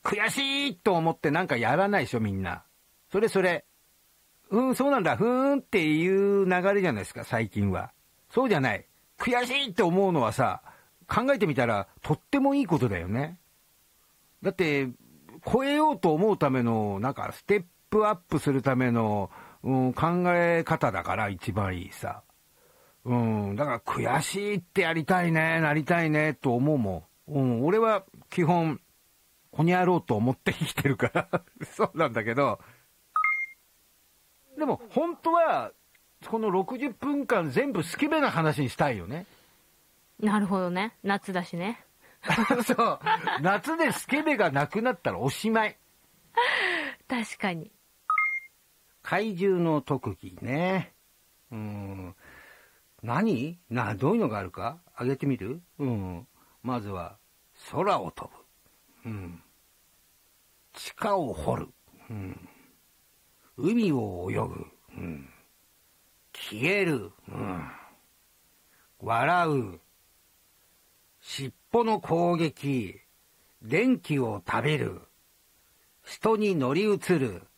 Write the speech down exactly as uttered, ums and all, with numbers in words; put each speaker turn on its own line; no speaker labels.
悔しいと思ってなんかやらないでしょ、みんな。それそれ。うん、そうなんだ、ふーんっていう流れじゃないですか、最近は。そうじゃない。悔しいって思うのはさ、考えてみたらとってもいいことだよね。だって、超えようと思うための、なんかステップアップするための、うん、考え方だから一番いいさ。うん、だから悔しいってやりたいね、なりたいね、と思うもん。うん、俺は基本、こにゃろうと思って生きてるからそうなんだけど、でも本当はこのろくじゅっぷんかん全部スケベな話にしたいよね。
なるほどね。夏だしね。
そう夏でスケベがなくなったらおしまい。
確かに。
怪獣の特技ね。うーん、何な、どういうのがあるかあげてみる。うん、まずは空を飛ぶ、うん、地下を掘る、うん、海を泳ぐ、うん、消える、うん、笑う、尻尾の攻撃、電気を食べる、人に乗り移る、